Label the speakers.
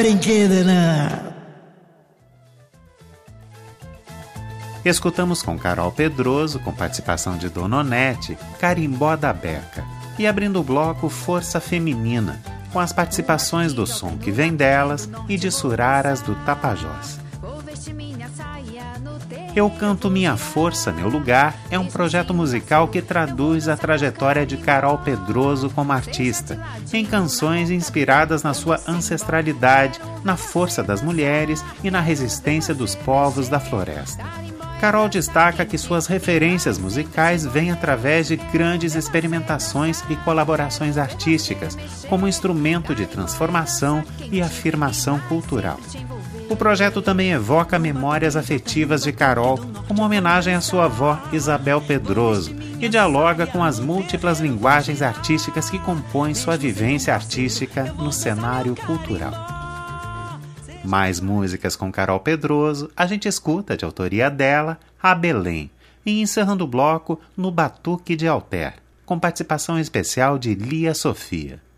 Speaker 1: brinquedo, não.
Speaker 2: Escutamos com Carol Pedroso, com participação de Dona Onete, Carimbó da Beca. E abrindo o bloco Força Feminina, com as participações do Som Que Vem Delas e de Suraras do Tapajós. Eu Canto Minha Força, Meu Lugar é um projeto musical que traduz a trajetória de Carol Pedroso como artista, em canções inspiradas na sua ancestralidade, na força das mulheres e na resistência dos povos da floresta. Carol destaca que suas referências musicais vêm através de grandes experimentações e colaborações artísticas, como instrumento de transformação e afirmação cultural. O projeto também evoca memórias afetivas de Carol, como homenagem à sua avó Isabel Pedroso, e dialoga com as múltiplas linguagens artísticas que compõem sua vivência artística no cenário cultural. Mais músicas com Carol Pedroso, a gente escuta, de autoria dela, A Belém, e encerrando o bloco, No Batuque de Alter, com participação especial de Lia Sofia.